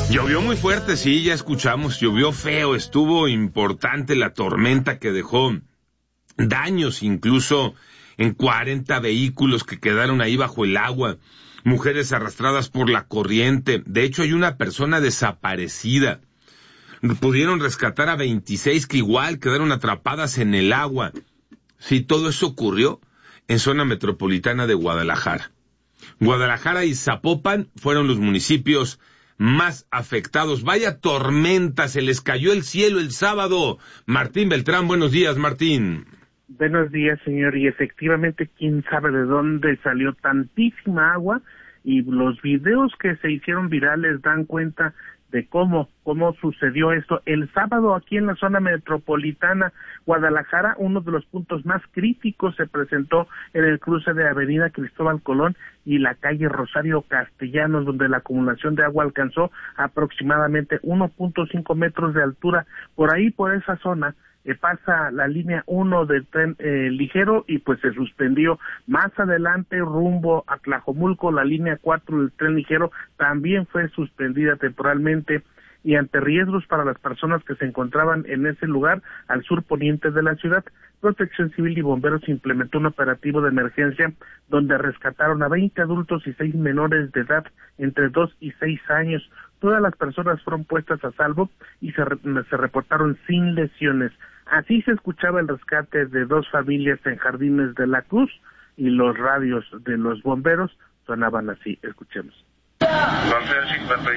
Llovió muy fuerte, sí, ya escuchamos, llovió feo, estuvo importante la tormenta que dejó daños incluso en 40 vehículos que quedaron ahí bajo el agua, mujeres arrastradas por la corriente, de hecho hay una persona desaparecida, pudieron rescatar a 26 que igual quedaron atrapadas en el agua. Sí, todo eso ocurrió en zona metropolitana de Guadalajara. Guadalajara y Zapopan fueron los municipios más afectados. Vaya tormenta, se les cayó el cielo el sábado. Martín Beltrán, buenos días, Martín. Buenos días, señor, y efectivamente, quién sabe de dónde salió tantísima agua, y los videos que se hicieron virales dan cuenta de cómo sucedió esto. El sábado aquí en la zona metropolitana Guadalajara, uno de los puntos más críticos se presentó en el cruce de Avenida Cristóbal Colón y la calle Rosario Castellanos, donde la acumulación de agua alcanzó aproximadamente 1.5 metros de altura. Por ahí, por esa zona, pasa la línea 1 del tren ligero y pues se suspendió. Más adelante, rumbo a Tlajomulco, la línea 4 del tren ligero también fue suspendida temporalmente, y ante riesgos para las personas que se encontraban en ese lugar al sur poniente de la ciudad, Protección Civil y Bomberos implementó un operativo de emergencia donde rescataron a 20 adultos y 6 menores de edad entre 2 y 6 años. Todas las personas fueron puestas a salvo y se reportaron sin lesiones. Así se escuchaba el rescate de 2 familias en Jardines de la Cruz, y los radios de los bomberos sonaban así. Escuchemos. Frontera 56,